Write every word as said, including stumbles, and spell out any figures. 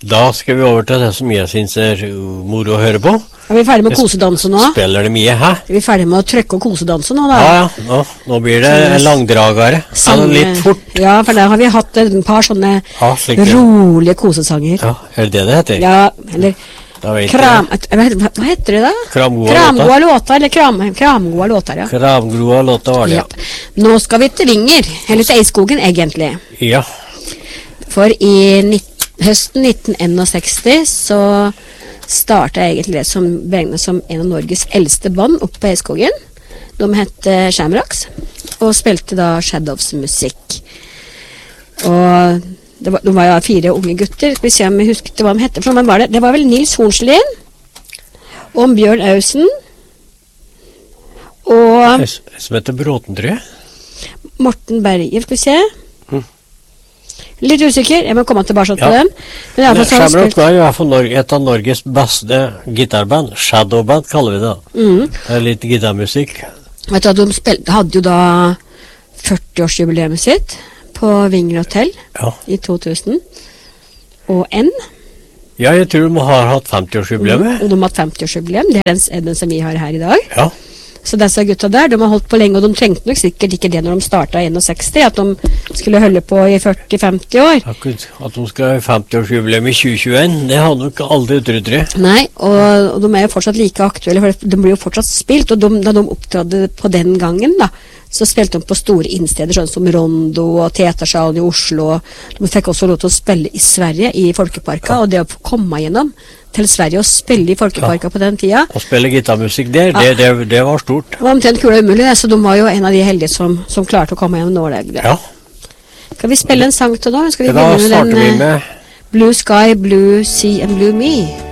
Da skal vi over til det som jeg synes er moro å høre på. Er vi ferdig med kosedansen nå? Spiller det mye, hæ? Er vi ferdig med å trykke og kosedanse nå, da? Ja, ja. Nå, nå blir det en langdragere. Sange, litt fort. Ja, for der har vi hatt et par sånne ja, rolige kosesanger. Ja, er det det det heter? Ja, eller kram... Hva, hva heter det da? Kramgoa Kramgoa låter, eller kram, kramgoa låter, ja. Kramgoa låter var det, ja. ja. Nå skal vi til Vinger, eller til Eiskogen, egentlig. Ja. For i nitten høsten nitten enogseksti så startet jeg egentlig det som beregnet som en av Norges eldste band oppe på Eiskogen. De hette Shamrocks og spilte da Shadows-musikk. Og det var, de var jo fire unge gutter. Skal vi se om jeg husket hva de hette. For var det, det var vel Nils Hornslien og Bjørn Ausen og som heter Bråten, tror jeg. Morten Berger, skal vi se. Litt usikker, jeg må komme tilbake til ja. den. Men Men Shamrock var jo i hvert fall et av Norges beste gitarband. Shadowband kaller vi det da. Mm. Det er litt gitarmusikk. Vet du, de spilte, hadde jo da førtiårsjubileet sitt på Vinger Hotel ja. I to tusen og en. Ja, jeg tror de har hatt femtiårsjubileet. Mm. Og de har hatt femtiårsjubileum, det er den, den som vi har her I dag. Ja. Så disse gutta der, de har holdt på lenge, og de trengte nok sikkert ikke det når de startet I enogseksti, at de skulle holde på I førti til femti år. Akkurat, at de skal ha femtiårsjubileum I tjue tjueen, det har nok aldri utryddet det. Nei, og, og de er jo fortsatt like aktuelle, for de blir jo fortsatt spilt, og de, da de opptrådde på den gangen da, så spilte de på store innsteder, sånn som Rondo og Teatersalen I Oslo, og de fikk også lov til å spille I Sverige, I Folkeparka, ja. Og det å komme gjennom til Sverige og spille I Folkeparka ja. På den tida. Og spille gitarmusikk der, ja. det, det, det var stort. Det var omtrent kula umulig, så de var jo en av de heldige som, som klarte å komme gjennom nålegg. Ja. Skal vi spille en sang til da? Skal vi da begynne med starter den, vi med Blue Sky, Blue Sea and Blue Me?